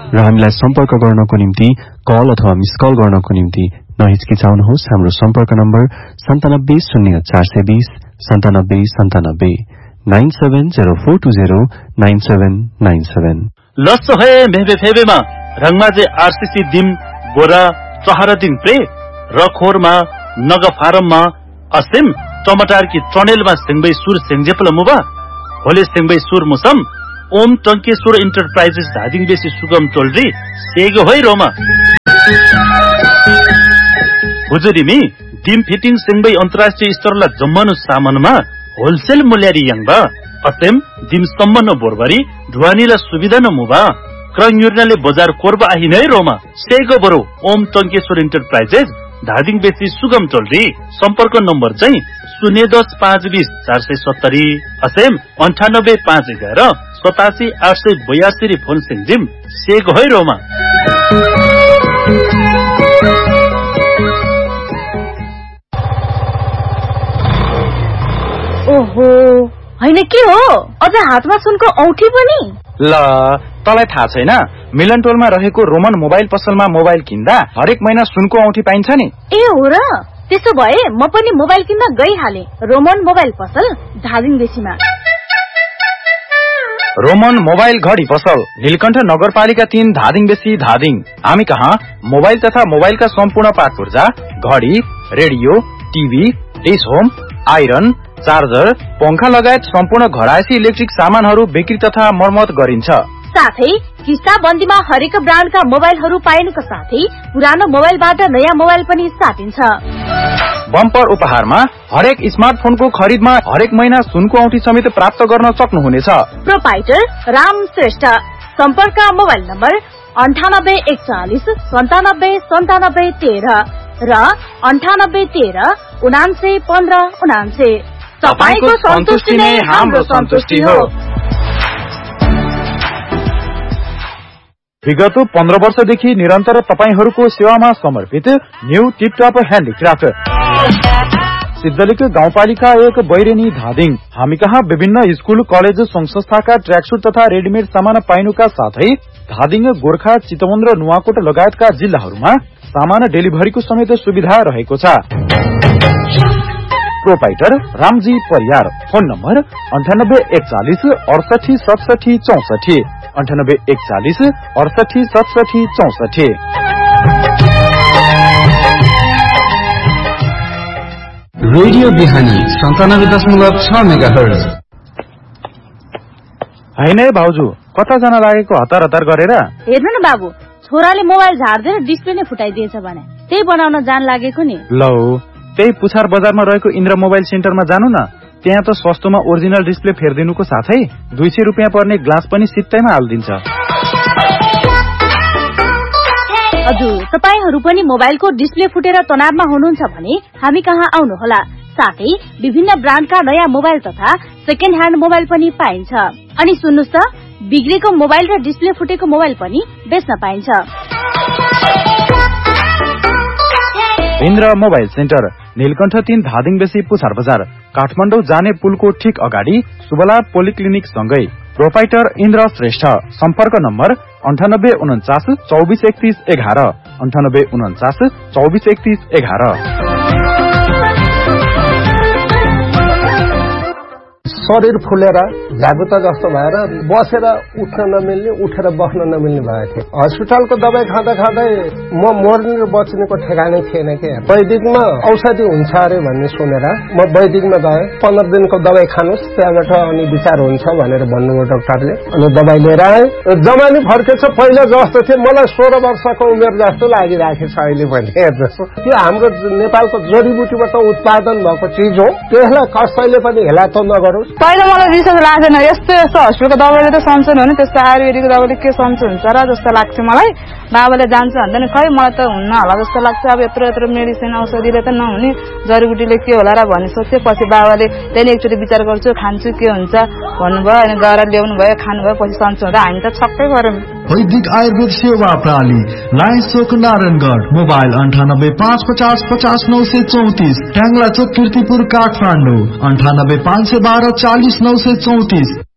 र हामीलाई सम्पर्क गर्नको निम्ति कल अथवा मिस कल गर्नको निम्ति नहिचकिचाउनुहोस्। हाम्रो सम्पर्क नम्बर 970420 9797 9704209797। लस्स है मेहबे फेबेमा रंगमाजे आरसीसी दिम बोरा चहरा दिन प्रे रखोरमा नग फारममा असिम टमाटर की ट्रनेलमा सिंगबै सुर सिंगजेपल मुबा होले सिंगबै सुर मुसम ओम टंकेश्वर इंटरप्राइजेस धादिङ बेसी सुगम टोलरी सेगो है रोमा हुजुरीमी दिम फिटिङ सिंगबै अन्तर्राष्ट्रिय स्तरला जम्मनु सामानमा होलसेल मूल्यारी यांगबा असेम दिम सम्मन बोरबारी ढुवानीला सुविधा न मुबा क्रंयुर्नाले बजार कोरबा आहिनै रोमा सेगो बरो ओम टंकेश्वर इंटरप्राइजेस धादिङ बेसी सुगम टोलरी सम्पर्क नम्बर चाहिँ 010 520 470 असेम 98 511 87 882 फोन सिंजिम सेगो है रोमा। ओहो हैन के हो अझ हातमा सुनको औठी पनि ल तलाई थाहा छैन मिलन टोलमा रहेको रोमन मोबाइल पसलमा मोबाइल किन्दा हरेक महिना सुनको औठी पाइन्छ नि। ए हो र त्यसो भए म पनि मोबाइल किन्न गइहाले रोमन मोबाइल पसल धादिङ बेसीमा। रोमन मोबाइल घडी पसल नीलकण्ठ नगरपालिका 3 धादिङ बेसी धादिङ। हामी कहाँ मोबाइल तथा मोबाइलका सम्पूर्ण पार्ट पुर्जा घडी radio TV dish home iron charger पंखा लगायत सम्पूर्ण घरायसी इलेक्ट्रिक सामानहरू बिक्री तथा मर्मत गरिन्छ। साथै किस्ता बन्दीमा हरेक ब्रान्डका मोबाइलहरू पाइनुका साथै पुरानो मोबाइलबाट नयाँ मोबाइल पनि साटिन्छ। बम्पर उपहारमा हरेक स्मार्टफोनको खरिदमा हरेक महिना सुनको औठी समेत प्राप्त गर्न सक्नुहुनेछ। प्रोपाइटर राम श्रेष्ठ सम्पर्क मोबाइल नम्बर 9841 97 97 13 र 98 13 79 15 79। तपाईको सन्तुष्टि नै हाम्रो सन्तुष्टि हो। विगत 15 वर्षदेखि निरन्तर तपाईहरूको सेवामा समर्पित न्यू टिपटप ह्यान्डिक्राफ्ट सिद्धलिक गाउँपालिका 1 बैरेनी धादिङ। हामी कहाँ विभिन्न स्कूल कलेज संघ संस्थाका ट्र्याकसुट तथा रेडिमेड सामान पाइनुका साथै धादिङ गोर्खा चितवन र नुवाकोट लगायतका जिल्लाहरूमा सामान डेलिभरीको समेत सुविधा रहेको छ। Proprietor Ramji Pariyar phone number 9841 68 67 64 9841 68 67 64। Radio बिहानी 97.6 मेगाहर्ज। हैन भाउजू कता जान लागेको हतार हतार गरेर? हेर्नु न बाबु छोराले मोबाइल झार्दै डिस्प्ले नै फुटाइदिएछ भने त्यही बनाउन जान लागेको नि। लौ त्यही पुछार बजारमा रहेको इन्द्र मोबाइल सेन्टरमा जानु न। त्यहाँ त सस्तोमा ओरिजिनल डिस्प्ले फेर्दिनुको साथै 200 रुपियाँ पर्ने ग्लास पनि सित्तैमा हाल्दिन्छ। हजुर तपाईहरू पनि मोबाइलको डिस्प्ले फुटेर तनावमा हुनुहुन्छ भने हामी कहाँ आउनुहोला। साथै विभिन्न ब्रान्डका नयाँ मोबाइल तथा सेकेन्ड ह्यान्ड मोबाइल पनि पाइन्छ। अनि सुन्नुस् त बिग्रेको मोबाइल र डिस्प्ले फुटेको मोबाइल पनि बेच्न पाइन्छ। इन्द्र मोबाइल सेन्टर नीलकण्ठ 3 धादिङ बेसी पुछार बजार काठमाडौँ जाने पुलको ठीक अगाडि सुबला पोलिक्लिनिक सँगै। प्रोपाइटर इन्द्र श्रेष्ठ सम्पर्क नम्बर 9849 24 31 11 9849 24 31 11। शरीर फुलेर झागुता जस्तो भएर बसेर उठ्न नमिल्ने उठेर बस्न नमिल्ने भएको थियो। हस्पिटलको दबाई खाँदा खाँदै म मर्ने र बच्नेको ठेगानै थिएन के। वैदिकमा औषधि हुन्छ अरे भन्ने सुनेर म वैदिकमा गएँ। 15 दिनको दबाई खानुस् त्यहाँबाट अनि विचार हुन्छ भनेर भन्नुभयो डाक्टरले। अनि दबाई लिएर आएँ। जमानी फर्केछ पहिला जस्तो थियो मलाई 16 वर्षको उमेर जस्तो लागिराखेछ अहिले पनि। हेर्नुहोस् त्यो हाम्रो नेपालको जडीबुटीबाट उत्पादन भएको चिज हो। त्यसलाई कसैले पनि हेला त नगरोस्। पहिला मलाई विश्वास लाग्दैन यस्तो हस्पिटलको दबाईले त सन्चो हुने त्यस्तो आयुर्वेदिकको दबाईले के सन्चो हुन्छ र जस्तो लाग्छ मलाई। बाबाले जान्छ भन्दैन खै मलाई त हुन्न होला जस्तो लाग्छ। अब यत्रो मेडिसिन औषधिले त नहुने जडीबुटीले के होला र भन्ने सोचेपछि बाबाले त्यही एकचोटि विचार गर्छु खान्छु के हुन्छ भन्नुभयो। अनि गएर ल्याउनु भयो खानुभयो पछि सन्चो हुँदा हामी त छक्कै गऱ्यौँ। वैदिक आयुर्वेद सेवा प्रणाली लाइन चोक नारायणगढ मोबाइल 98 550 50 934 ट्याङ्ला चोक कीर्तिपुर काठमाडौँ 98 512 40 934।